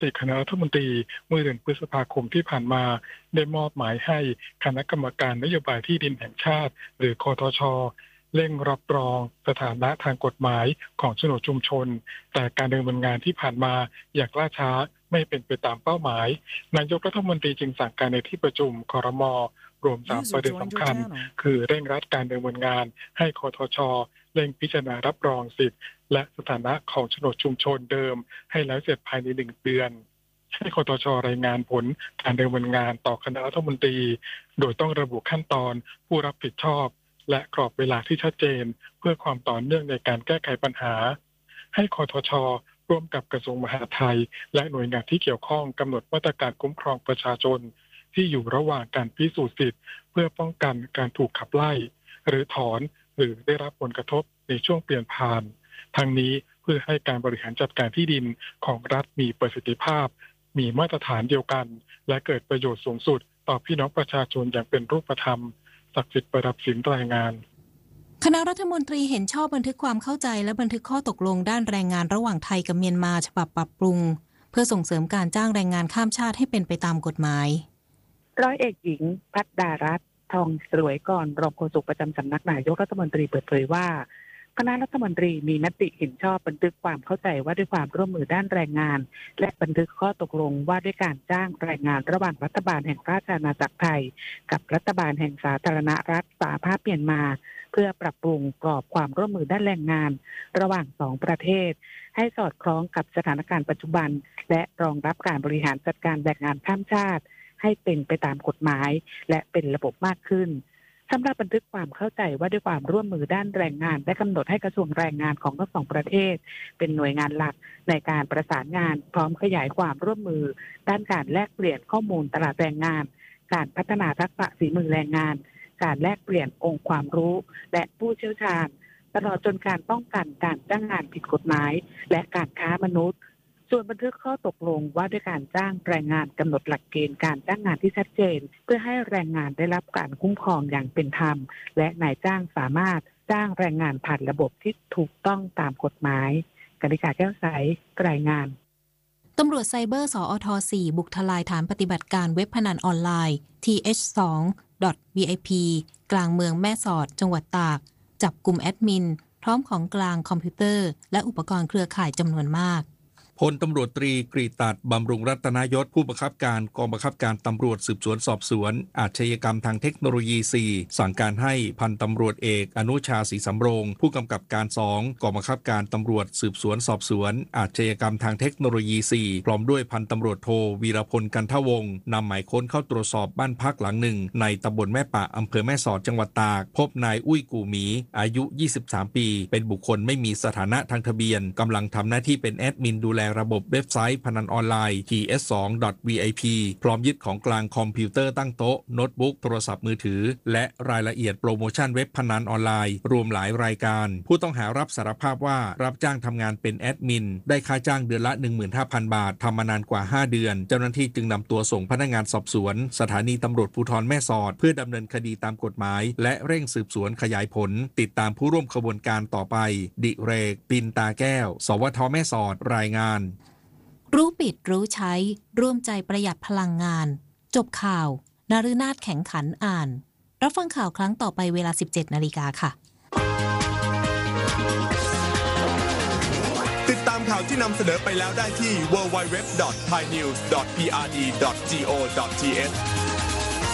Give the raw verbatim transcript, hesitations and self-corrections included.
ติคณะรัฐมนตรีเมื่อเดือนพฤษภาคมที่ผ่านมาได้มอบหมายให้คณะกรรมการนโยบายที่ดินแห่งชาติหรือคทช.เร่งรับรองสถานะทางกฎหมายของโฉนดชุมชนแต่การดำเนินงานที่ผ่านมาอย่างล่าช้าไม่เป็นไปตามเป้าหมายนายกรัฐมนตรีจึงสั่งการในที่ประชุมครม.รวมสามประเด็นสำคัญคือเร่งรัดการดำเนินงานให้คทช.เร่งพิจารณารับรองสิทธิและสถานะของโฉนดชุมชนเดิมให้แล้วเสร็จภายในหนึ่งเดือนให้คทช.รายงานผลการดำเนินงานต่อคณะรัฐมนตรีโดยต้องระบุขั้นตอนผู้รับผิดชอบและกรอบเวลาที่ชัดเจนเพื่อความต่อเนื่องในการแก้ไขปัญหาให้คทช.ร่วมกับกระทรวงมหาดไทยและหน่วยงานที่เกี่ยวข้องกำหนดมาตรการคุ้มครองประชาชนที่อยู่ระหว่างการพิสูจน์สิทธิ์เพื่อป้องกันการถูกขับไล่หรือถอนหรือได้รับผลกระทบในช่วงเปลี่ยนผ่านทั้งนี้เพื่อให้การบริหารจัดการที่ดินของรัฐมีประสิทธิภาพมีมาตรฐานเดียวกันและเกิดประโยชน์สูงสุดต่อพี่น้องประชาชนอย่างเป็นรูปธรรมศักดิ์สิทธิ์ประดับสินรายงานคณะรัฐมนตรีเห็นชอบบันทึกความเข้าใจและบันทึกข้อตกลงด้านแรงงานระหว่างไทยกับเมียนมาฉบับปรับปรุงเพื่อส่งเสริมการจ้างแรงงานข้ามชาติให้เป็นไปตามกฎหมายร้อยเอกหญิงภัทรดารัตน์ทองสรวยก่อนรองโฆษกประจำสำนักนายกรัฐมนตรีเปิดเผยว่าคณะรัฐมนตรีมีมติเห็นชอบบันทึกความเข้าใจว่าด้วยความร่วมมือด้านแรงงานและบันทึกข้อตกลงว่าด้วยการจ้างแรงงานระหว่างรัฐบาลแห่งราชอาณาจักรไทยกับรัฐบาลแห่งสาธารณรัฐสหภาพเมียนมาเพื่อปรับปรุงกรอบความร่วมมือด้านแรงงานระหว่างสองประเทศให้สอดคล้องกับสถานการณ์ปัจจุบันและรองรับการบริหารจัดการแรงงานข้ามชาติให้เป็นไปตามกฎหมายและเป็นระบบมากขึ้นสำหรับบันทึกความเข้าใจว่าด้วยความร่วมมือด้านแรงงานได้กำหนดให้กระทรวงแรงงานของทั้งสองประเทศเป็นหน่วยงานหลักในการประสานงานพร้อมขยายความร่วมมือด้านการแลกเปลี่ยนข้อมูลตลาดแรงงานการพัฒนาทักษะฝีมือแรงงานการแลกเปลี่ยนองค์ความรู้และผู้เชี่ยวชาญตลอดจนการป้องกันการจ้างงานผิดกฎหมายและการค้ามนุษย์ส่วนบันทึกข้อตกลงว่าด้วยการจ้างแรงงานกำหนดหลักเกณฑ์การจ้างงานที่ชัดเจนเพื่อให้แรงงานได้รับการคุ้มครองอย่างเป็นธรรมและนายจ้างสามารถจ้างแรงงานผ่านระบบที่ถูกต้องตามกฎหมายกนิษฐาแก้วใสรายงานตำรวจไซเบอร์สอท สี่บุกทลายฐานปฏิบัติการเว็บพนันออนไลน์ ที เอช สอง ดอท วี ไอ พี กลางเมืองแม่สอดจังหวัดตากจับกลุ่มแอดมินพร้อมของกลางคอมพิวเตอร์และอุปกรณ์เครือข่ายจำนวนมากพลตำรวจตรีกฤตตัดบำรุงรัตนยศผู้บังคับการกองบังคับการตำรวจสืบสวนสอบสวนอาชญากรรมทางเทคโนโลยี สี่ สั่งการให้พันตำรวจเอกอนุชาศรีสำโรงผู้กำกับการ สอง กองบังคับการตำรวจสืบสวนสอบสวนอาชญากรรมทางเทคโนโลยี สี่ พร้อมด้วยพันตำรวจโทวีรพลกันทวงศ์นำหมายค้นเข้าตรวจสอบบ้านพักหลังหนึ่งในตำบลแม่ปะอำเภอแม่สอดจังหวัดตากพบนายอุ้ยกู่หมีอายุยี่สิบสามปีเป็นบุคคลไม่มีสถานะทางทะเบียนกำลังทำหน้าที่เป็นแอดมินดูแลระบบเว็บไซต์พนันออนไลน์ ที เอส สอง ดอท วี ไอ พี พร้อมยึดของกลางคอมพิวเตอร์ตั้งโต๊ะโน้ตบุ๊กโทรศัพท์มือถือและรายละเอียดโปรโมชั่นเว็บพนันออนไลน์รวมหลายรายการผู้ต้องหารับสารภาพว่ารับจ้างทำงานเป็นแอดมินได้ค่าจ้างเดือนละ หนึ่งหมื่นห้าพัน บาททำมานานกว่าห้าเดือนเจ้าหน้าที่จึงนำตัวส่งพนักงานสอบสวนสถานีตำรวจภูธรแม่สอดเพื่อดำเนินคดีตามกฎหมายและเร่งสืบสวนขยายผลติดตามผู้ร่วมขบวนการต่อไปดิเรกปินตาแก้วสวทแม่สอดรายงานรู้ปิดรู้ใช้ร่วมใจประหยัดพลังงานจบข่าวนฤนาถแข็งขันอ่านรับฟังข่าวครั้งต่อไปเวลา สิบเจ็ดนาฬิกา นค่ะติดตามข่าวที่นำเสนอไปแล้วได้ที่ ดับเบิลยู ดับเบิลยู ดับเบิลยู ดอท ไทยนิวส์ ดอท พี อาร์ ดี ดอท จี โอ ดอท ที เอช